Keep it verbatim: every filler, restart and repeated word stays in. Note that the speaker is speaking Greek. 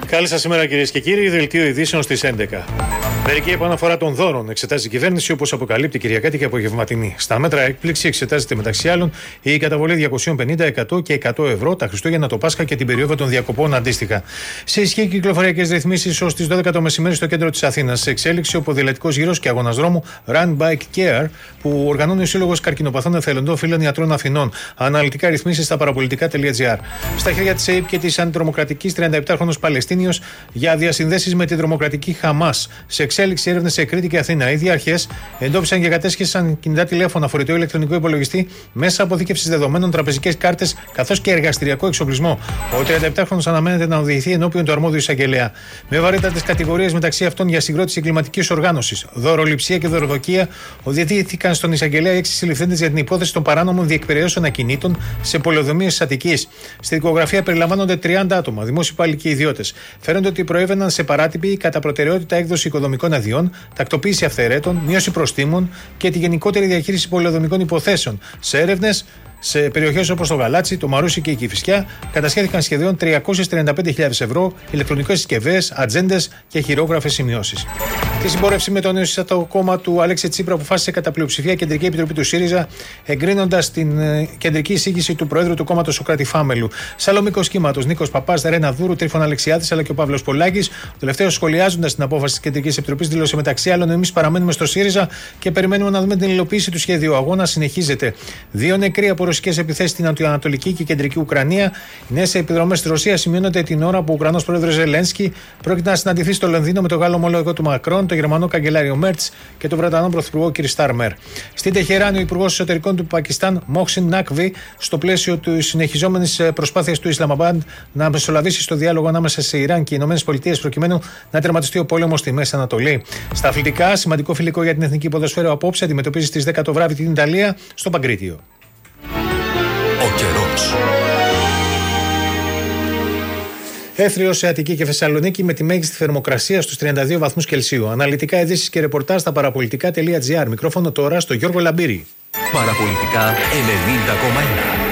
Καλή σας ημέρα, κυρίες και κύριοι. Δελτίο ειδήσεων στις έντεκα. Μερική επαναφορά των δώρων εξετάζει η κυβέρνηση, όπως αποκαλύπτει Κυριακάτη και απογευματινή. Στα μέτρα έκπληξη εξετάζεται μεταξύ άλλων η καταβολή διακόσια πενήντα, εκατό και εκατό ευρώ τα Χριστούγεννα, το Πάσχα και την περίοδο των διακοπών αντίστοιχα. Σε ισχύ κυκλοφοριακές ρυθμίσεις ως τις δώδεκα το μεσημέρι στο κέντρο της Αθήνας. Σε εξέλιξη ο ποδηλατικός γύρος και αγώνας δρόμου Run Bike Care που οργανώνει ο Σύλλογος Καρκινοπαθών Εθελοντών Φίλων Ιατρών Αθηνών. Αναλυτικά ρυθμίσεις στα παραπολιτικά.gr. Στα χέρια της ΕΕΠ και της αντιτρομοκρατικής τριανταεπτάχρονος Παλαιστίνιος για διασυνδέσεις με την τρομοκρατική Χαμάς. Σε εξέλιξη έρευνες σε Κρήτη και Αθήνα. Οι ίδιοι αρχές εντόπισαν και κατέσχεσαν κινητά τηλέφωνα, φορητό ηλεκτρονικό υπολογιστή, μέσα αποθήκευσης δεδομένων, τραπεζικές κάρτες καθώς και εργαστηριακό εξοπλισμό. Ο τριανταεπτάχρονος αναμένεται να οδηγηθεί ενώπιον του αρμόδιου εισαγγελέα. Με βαρύτατες κατηγορίες μεταξύ αυτών για συγκρότηση εγκληματικής οργάνωσης, δωροληψία και δωροδοκία, οδηγήθηκαν στον εισαγγελέα έξι συλληφθέντες για την υπόθεση των παράνομων διεκπαιρεώσεων ακινήτων σε πολεοδομίες της Αττικής. Στη δικογραφία περιλαμβάνονται τριάντα άτομα, δημόσιοι υπάλληλοι και ιδιώτες. Φαίνονται ότι προέβαιναν σε παράτυπη κατά προτεραιότητα έκδοση οικοδομικών αδειών, τακτοποίηση αυθαιρέτων, μείωση προστίμων και τη γενικότερη διαχείριση πολεοδομικών υποθέσεων. Σε έρευνες σε περιοχές όπως το Γαλάτσι, το Μαρούσι και η Κηφισιά κατασχέθηκαν σχεδόν τριακόσιες τριάντα πέντε χιλιάδες ευρώ, ηλεκτρονικές συσκευές, ατζέντες και χειρόγραφες σημειώσεις. Τη συμπόρευση με το νέο σύστατο κόμμα του Αλέξη Τσίπρα αποφάσισε κατά πλειοψηφία η Κεντρική Επιτροπή του ΣΥΡΙΖΑ, εγκρίνοντας την ε, κεντρική εισήγηση του Προέδρου του κόμματος Σωκράτη Φάμελου. Σαλομίκος Κύματος, Νίκος Παπάς, Ρένα Δούρου, Τρίφωνα Αλεξιάδης αλλά και ο Παύλος Πολάκης. Ο τελευταίος, σχολιάζοντας την απόφαση της Κεντρικής Επιτροπής, δήλωσε μεταξύ άλλων: εμείς παραμένουμε στο ΣΥΡΙΖΑ και περιμένουμε να δούμε την υλοποίηση του σχέδιου. Ο αγώνας συνεχίζεται. Δύο νεκροί από ρωσικές επιθέσεις στην Ανατολική και Κεντρική Ουκρανία. Οι νέες επιδρομές της Ρωσίας σημειώνονται την ώρα που ο Ουκρανός πρόεδρος Ζελένσκι πρόκειται να συναντηθεί στο Λονδίνο με τον Γάλλο ομόλογο του Μακρόν, τον Γερμανό καγκελάριο Μέρτς και τον Βρετανό πρωθυπουργό κ. Στάρμερ. Στην Τεχεράνη, ο υπουργός εσωτερικών του Πακιστάν, Μόχσιν Νάκβι, στο πλαίσιο της συνεχιζόμενης προσπάθειας του Ισλαμαμπάντ να μεσολαβήσει στο διάλογο ανάμεσα σε Ιράν και οι ΗΠΑ προκειμένου να τερματιστεί ο πόλεμος στη Μέση Ανατολή. Στα αθλητικά, σημαντικό φιλικό για την εθνική ποδοσφαίρο απόψε αντιμετωπίζει στις δέκα το βράδυ την Ιταλία στο Παγκρίτιο. Ο καιρός. Έθριο σε Αττική και Θεσσαλονίκη με τη μέγιστη θερμοκρασία στους τριάντα δύο βαθμούς Κελσίου. Αναλυτικά ειδήσεις και ρεπορτάζ στα παραπολιτικά.gr. Μικρόφωνο τώρα στο Γιώργο Λαμπύρη. Παραπολιτικά ενενήντα κόμμα ένα.